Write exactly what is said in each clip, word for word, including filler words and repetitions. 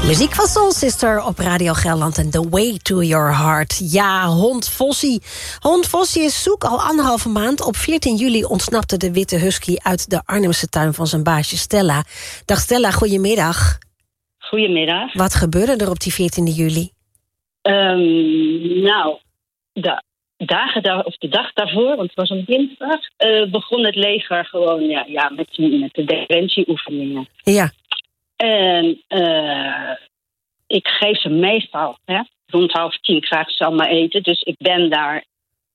Muziek van Soul Sister op Radio Gelderland en The Way to Your Heart. Ja, hond Fossie. Hond Fossie is zoek al anderhalve maand. Op veertien juli ontsnapte de witte husky uit de Arnhemse tuin van zijn baasje Stella. Dag Stella, goedemiddag. Goedemiddag. Wat gebeurde er op die veertiende juli? Um, nou, de, dagen daar, of de dag daarvoor, want het was een dinsdag, uh, begon het leger gewoon ja, ja, met, met de defensieoefeningen. Ja. En uh, ik geef ze meestal, hè, rond half tien krijg ze allemaal eten. Dus ik ben daar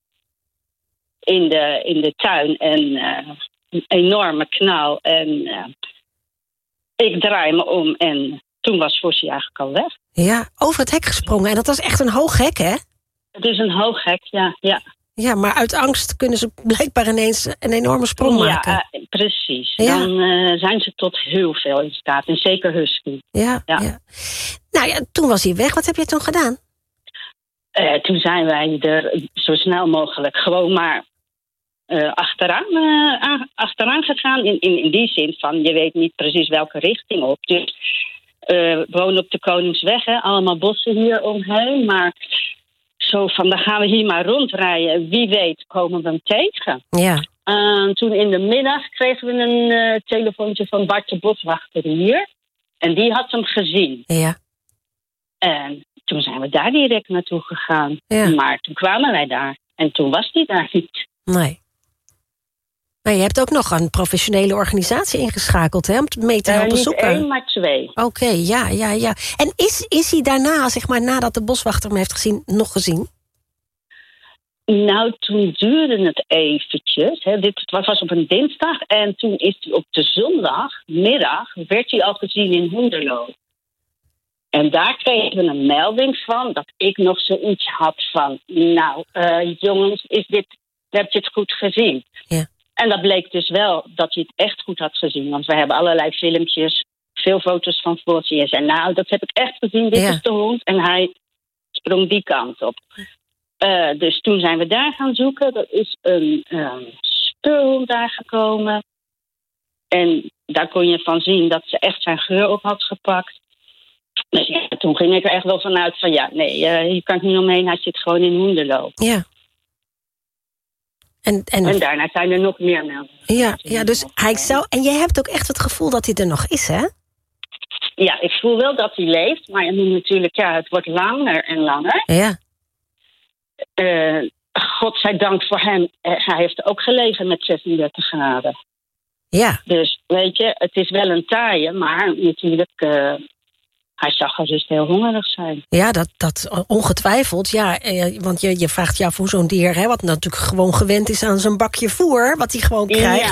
in de, in de tuin en uh, een enorme knal. En uh, ik draai me om en toen was Fossie eigenlijk al weg. Ja, over het hek gesprongen. En dat was echt een hoog hek, hè? Het is een hoog hek, ja. Ja, ja maar uit angst kunnen ze blijkbaar ineens een enorme sprong maken. Ja, uh, precies. Ja. Dan uh, zijn ze tot heel veel in staat. En zeker husky. Ja, ja. ja. Nou ja, toen was hij weg. Wat heb je toen gedaan? Uh, toen zijn wij er zo snel mogelijk gewoon maar uh, achteraan, uh, achteraan gegaan. In, in, in die zin van, je weet niet precies welke richting op. Dus uh, we wonen op de Koningsweg, hè, allemaal bossen hier omheen. Maar zo van, dan gaan we hier maar rondrijden. Wie weet komen we hem tegen. Ja. Uh, toen in de middag kregen we een uh, telefoontje van Bart de Boswachter hier. En die had hem gezien. Ja. En toen zijn we daar direct naartoe gegaan. Ja. Maar toen kwamen wij daar. En toen was hij daar niet. Nee. Maar je hebt ook nog een professionele organisatie ingeschakeld, hè? Om het mee te helpen uh, zoeken. Niet één, maar twee. Oké, okay, ja, ja, ja. En is, is hij daarna, zeg maar, nadat de boswachter hem heeft gezien, nog gezien? Nou, toen duurde het eventjes. Hè. Dit was op een dinsdag. En toen is hij op de zondagmiddag, werd hij al gezien in Hoenderloo. En daar kregen we een melding van dat ik nog zoiets had van, nou, uh, jongens, is dit, heb je het goed gezien? Ja. En dat bleek dus wel dat hij het echt goed had gezien. Want we hebben allerlei filmpjes, veel foto's van Fossie. En zei, nou, dat heb ik echt gezien, dit ja. is de hond. En hij sprong die kant op. Uh, dus toen zijn we daar gaan zoeken. Er is een um, speurhond daar gekomen. En daar kon je van zien dat ze echt zijn geur op had gepakt. Dus ja, toen ging ik er echt wel vanuit van, ja, nee, uh, hier kan ik niet omheen. Hij zit gewoon in Hoenderloo. Ja. En, en, en daarna zijn er nog meer meldingen. Ja, ja, dus hij zou. En jij hebt ook echt het gevoel dat hij er nog is, hè? Ja, ik voel wel dat hij leeft. Maar natuurlijk, ja, het wordt langer en langer. Ja. Uh, Godzijdank voor hem, uh, hij heeft ook gelegen met zesendertig graden. Ja. Dus, weet je, het is wel een taaie, maar natuurlijk, uh, hij zag gerust heel hongerig zijn. Ja, dat, dat ongetwijfeld. Ja, eh, want je, je vraagt je af hoe zo'n dier, hè, wat natuurlijk gewoon gewend is aan zijn bakje voer, wat hij gewoon krijgt.